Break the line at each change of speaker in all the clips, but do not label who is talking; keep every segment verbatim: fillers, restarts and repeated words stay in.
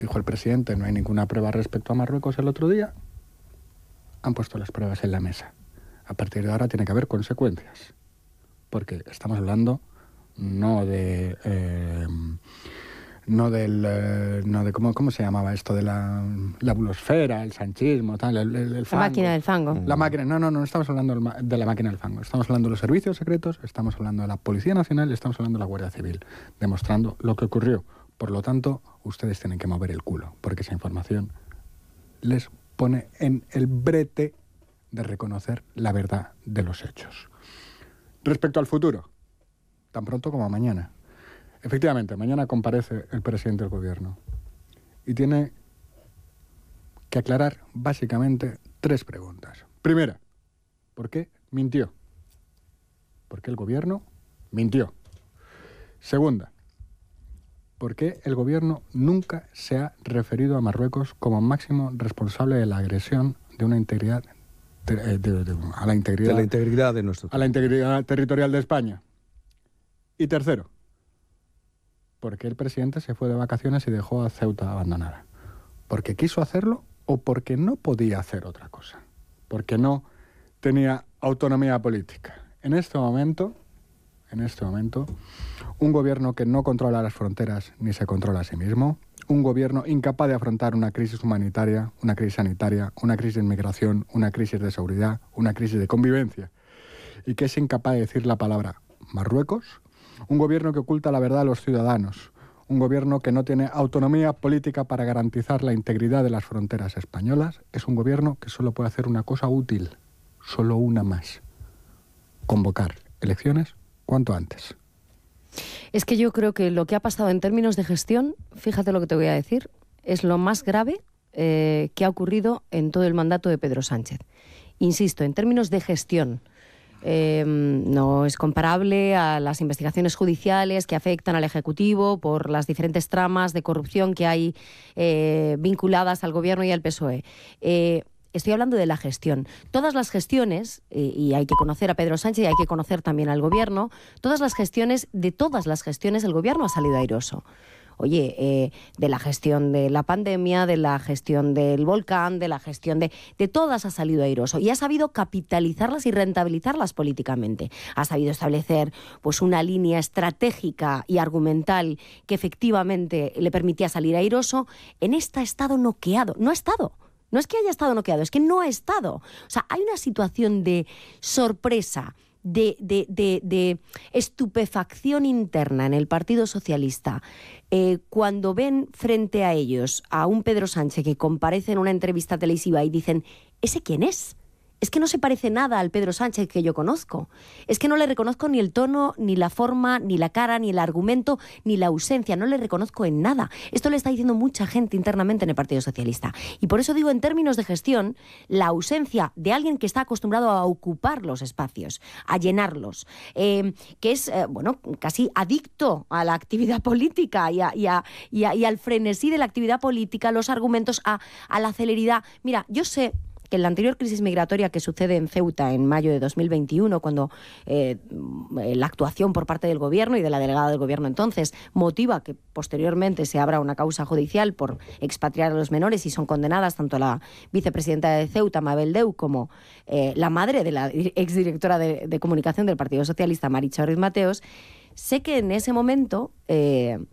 dijo el presidente, no hay ninguna prueba respecto a Marruecos el otro día, han puesto las pruebas en la mesa. A partir de ahora tiene que haber consecuencias, porque estamos hablando no de... Eh, no del... Eh, no de ¿cómo, ¿Cómo se llamaba esto? De la, la bulosfera, el sanchismo, tal, el, el, el fango.
La máquina del fango.
La máquina, no, no, no estamos hablando de la máquina del fango. Estamos hablando de los servicios secretos, estamos hablando de la Policía Nacional y estamos hablando de la Guardia Civil, demostrando lo que ocurrió. Por lo tanto, ustedes tienen que mover el culo, porque esa información les pone en el brete de reconocer la verdad de los hechos. Respecto al futuro, tan pronto como mañana. Efectivamente, mañana comparece el presidente del gobierno y tiene que aclarar básicamente tres preguntas. Primera, ¿por qué mintió? ¿Por qué el gobierno mintió? Segunda, ¿por qué el gobierno nunca se ha referido a Marruecos como máximo responsable de la agresión de una integridad de, de, de, a la integridad
de la integridad de nuestro
a la integridad territorial de España? Y tercero, ¿por qué el presidente se fue de vacaciones y dejó a Ceuta abandonada? ¿Porque quiso hacerlo o porque no podía hacer otra cosa? Porque no tenía autonomía política. En este momento, en este momento, un gobierno que no controla las fronteras ni se controla a sí mismo, un gobierno incapaz de afrontar una crisis humanitaria, una crisis sanitaria, una crisis de inmigración, una crisis de seguridad, una crisis de convivencia, y que es incapaz de decir la palabra Marruecos, un gobierno que oculta la verdad a los ciudadanos, un gobierno que no tiene autonomía política para garantizar la integridad de las fronteras españolas, es un gobierno que solo puede hacer una cosa útil, solo una más: convocar elecciones cuanto antes.
Es que yo creo que lo que ha pasado en términos de gestión, fíjate lo que te voy a decir, es lo más grave eh, que ha ocurrido en todo el mandato de Pedro Sánchez. Insisto, en términos de gestión, Eh, no es comparable a las investigaciones judiciales que afectan al Ejecutivo por las diferentes tramas de corrupción que hay eh, vinculadas al Gobierno y al P S O E. Eh, estoy hablando de la gestión. Todas las gestiones, eh, y hay que conocer a Pedro Sánchez y hay que conocer también al Gobierno, todas las gestiones, de todas las gestiones el Gobierno ha salido airoso. Oye, eh, de la gestión de la pandemia, de la gestión del volcán, de la gestión de... De todas ha salido airoso y ha sabido capitalizarlas y rentabilizarlas políticamente. Ha sabido establecer pues una línea estratégica y argumental que efectivamente le permitía salir airoso. En esta ha estado noqueado. No ha estado. No es que haya estado noqueado, es que no ha estado. O sea, hay una situación de sorpresa, de, de, de, de estupefacción interna en el Partido Socialista eh, cuando ven frente a ellos a un Pedro Sánchez que comparece en una entrevista televisiva y dicen, ¿ese quién es? Es que no se parece nada al Pedro Sánchez que yo conozco. Es que no le reconozco ni el tono, ni la forma, ni la cara, ni el argumento, ni la ausencia. No le reconozco en nada. Esto le está diciendo mucha gente internamente en el Partido Socialista. Y por eso digo, en términos de gestión, la ausencia de alguien que está acostumbrado a ocupar los espacios, a llenarlos, eh, que es, eh, bueno, casi adicto a la actividad política y, a, y, a, y, a, y al frenesí de la actividad política, los argumentos, a, a la celeridad. Mira, yo sé que en la anterior crisis migratoria que sucede en Ceuta en mayo de dos mil veintiuno, cuando eh, la actuación por parte del Gobierno y de la delegada del Gobierno entonces motiva que posteriormente se abra una causa judicial por expatriar a los menores y son condenadas tanto la vicepresidenta de Ceuta, Mabel Deu, como eh, la madre de la exdirectora de, de comunicación del Partido Socialista, Maritxo Ruiz Mateos, sé que en ese momento eh,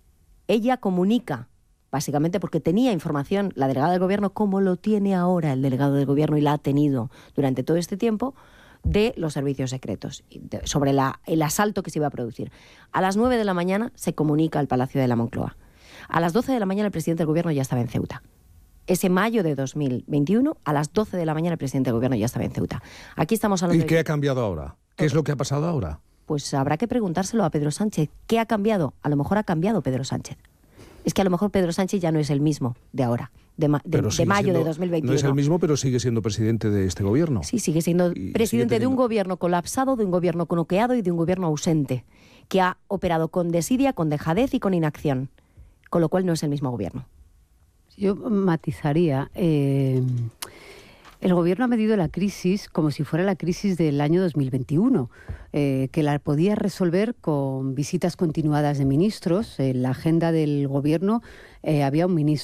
ella comunica, básicamente porque tenía información la delegada del Gobierno, como lo tiene ahora el delegado del Gobierno y la ha tenido durante todo este tiempo, de los servicios secretos, sobre la, el asalto que se iba a producir. A las nueve de la mañana se comunica al Palacio de la Moncloa. A las doce de la mañana el presidente del Gobierno ya estaba en Ceuta. Ese mayo de dos mil veintiuno, a las doce de la mañana el presidente del Gobierno ya estaba en Ceuta. Aquí estamos hablando.
¿Y qué
de...
ha cambiado ahora? ¿Qué es lo que ha pasado ahora?
Pues habrá que preguntárselo a Pedro Sánchez. ¿Qué ha cambiado? A lo mejor ha cambiado Pedro Sánchez. Es que a lo mejor Pedro Sánchez ya no es el mismo de ahora, de, ma- de, de mayo
siendo,
de dos mil veintiuno.
No es el mismo, pero sigue siendo presidente de este gobierno.
Sí, sigue siendo
y
presidente
sigue teniendo...
de un gobierno colapsado, de un gobierno noqueado y de un gobierno ausente, que ha operado con desidia, con dejadez y con inacción, con lo cual no es el mismo gobierno.
Yo matizaría. Eh, el gobierno ha medido la crisis como si fuera la crisis del año dos mil veintiuno, eh, que la podía resolver con visitas continuadas de ministros. En la agenda del gobierno eh, había un ministro